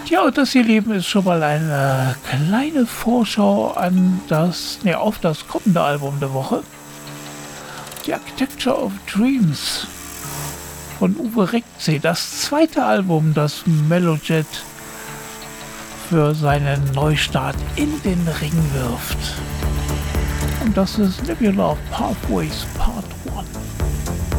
Ja, und das, ihr Lieben, ist schon mal eine kleine Vorschau auf das kommende Album der Woche. The Architecture of Dreams von Uwe Rekze, das zweite Album, das Melojet für seinen Neustart in den Ring wirft. Und das ist Nebula of Pathways Part